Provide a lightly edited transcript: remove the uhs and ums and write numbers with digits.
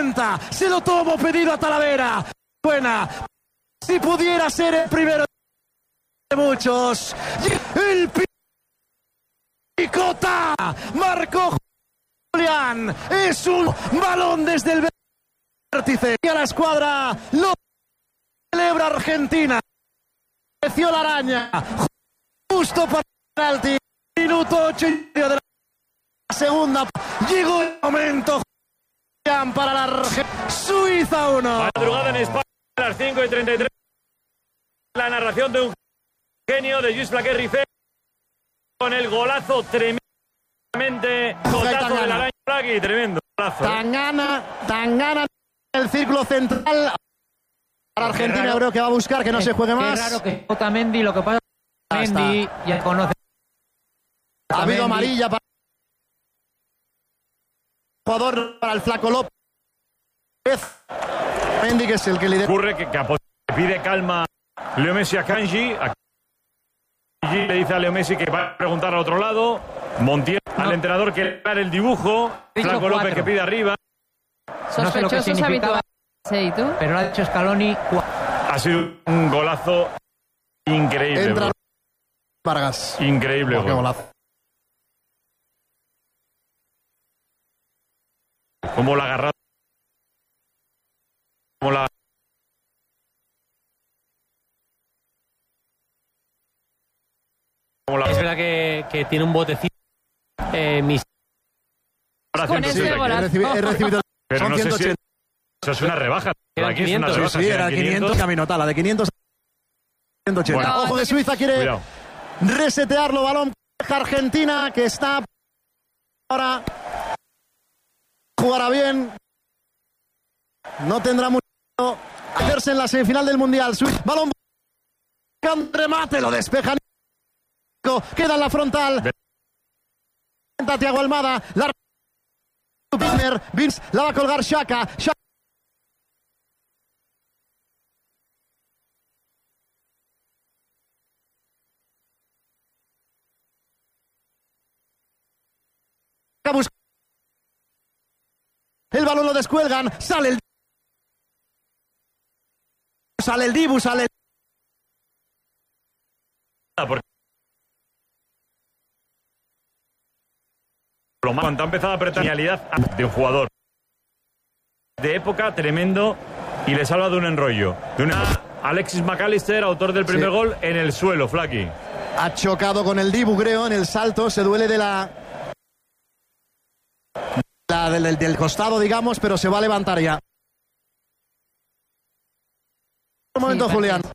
sienta, se lo tomo pedido a Talavera. Buena, si pudiera ser el primero de muchos. El picota, marcó Julián, es un balón desde el vértice. Y a la escuadra lo celebra Argentina. Creció la araña, justo para el penalti. Minuto 8 y medio de la segunda. Llegó el momento para la Argentina. Suiza 1. Madrugada en España a las 5:33. La narración de un genio de Lluís Flaquer Rifé con el golazo tremendamente cotazo de la araña Flaqui, tremendo golazo. Tan gana el círculo central. Para Argentina raro, creo que va a buscar que no se juegue más. Es raro que Otamendi, lo que pasa es que Mendy ya conoce. Ha habido amarilla para el jugador, para el Flaco López. Mendy, que es el que lidera. Ocurre que pide calma Leo Messi a Kanji. Kanji le dice a Leo Messi que va a preguntar al otro lado. Montiel al entrenador que le da el dibujo. Flaco López que pide arriba. Sospechosos habituales. Sí, ¿tú? Pero lo ha dicho Scaloni. Ha sido un golazo increíble. Entra Vargas. Increíble. Qué golazo. Como la agarrada. Como la. Es verdad que tiene un botecito. Con ese golazo. He recibido. Pero son no sé 180. si eso es una rebaja. Eran Aquí es una 500, rebaja. Sí, era de 500 caminota, la de 500 180. Bueno. Ojo de Suiza, quiere Cuidado. resetearlo, balón Argentina, que está ahora jugará bien, no tendrá mucho hacerse en la semifinal del Mundial. Suiza, balón remate, lo despeja, queda en la frontal, Thiago Almada, la Vince la va a colgar Xhaka. El balón lo descuelgan, sale el Dibu, sale Cuando ha empezado a apretar la genialidad de un jugador de época tremendo y le salva de un enrollo. De una Alexis McAllister, autor del primer gol, en el suelo, Flaqui. Ha chocado con el Dibu, creo, en el salto, se duele de del costado, digamos, pero se va a levantar ya. Un momento, Julián.